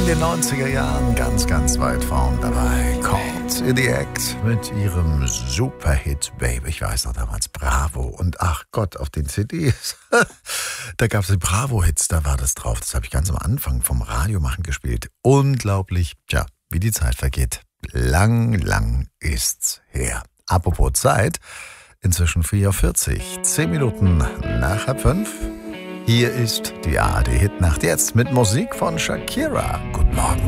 den 90er Jahren ganz, ganz weit vorn dabei. Caught in the Act mit ihrem Superhit Baby. Ich weiß noch damals, Bravo. Und ach Gott, auf den CDs, da gab es die Bravo-Hits, da war das drauf. Das habe ich ganz am Anfang vom Radiomachen gespielt. Unglaublich, tja, wie die Zeit vergeht. Lang ist's her. Apropos Zeit, inzwischen 4:40 Uhr, 10 Minuten nach 5:30. Hier ist die ARD-Hitnacht jetzt mit Musik von Shakira. Guten Morgen.